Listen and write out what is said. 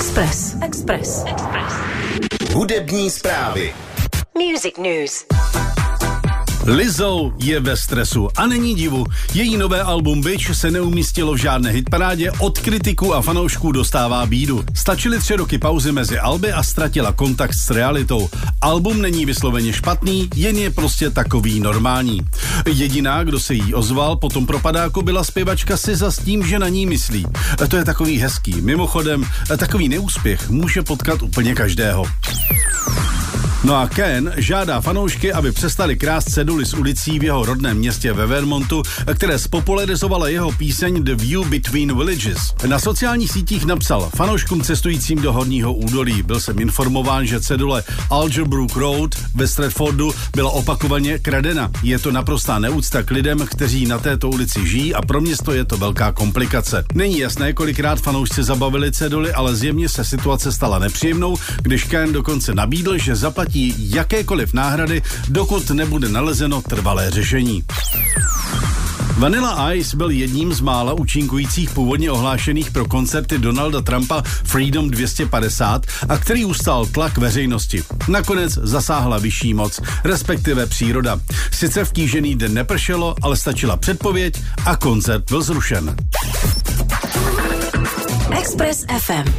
Express. Hudební zprávy. Music News. Lizzo je ve stresu a není divu. Její nové album Bitch se neumístilo v žádné hitparádě, od kritiků a fanoušků dostává bídu. Stačily 3 roky pauzy mezi alby a ztratila kontakt s realitou. Album není vysloveně špatný, jen je prostě takový normální. Jediná, kdo se jí ozval po tom propadáku, byla zpěvačka SZA s tím, že na ní myslí. To je takový hezký. Mimochodem, takový neúspěch může potkat úplně každého. No a Ken žádá fanoušky, aby přestali krást ceduly z ulicí v jeho rodném městě ve Vermontu, které spopularizovala jeho píseň The View Between Villages. Na sociálních sítích napsal: fanouškům cestujícím do Horního údolí. Byl jsem informován, že cedule Alderbrook Road ve Stratfordu byla opakovaně kradena. Je to naprostá neúcta k lidem, kteří na této ulici žijí, a pro město je to velká komplikace. Není jasné, kolikrát fanoušci zabavili ceduly, ale zjevně se situace stala nepříjemnou, když Ken dokonce nabídl, že zaplatí jakékoliv náhrady, dokud nebude nalezeno trvalé řešení. Vanilla Ice byl jedním z mála účinkujících původně ohlášených pro koncerty Donalda Trumpa Freedom 250 a který ustál tlak veřejnosti. Nakonec zasáhla vyšší moc, respektive příroda. Sice v kýžený den nepršelo, ale stačila předpověď a koncert byl zrušen. Express FM.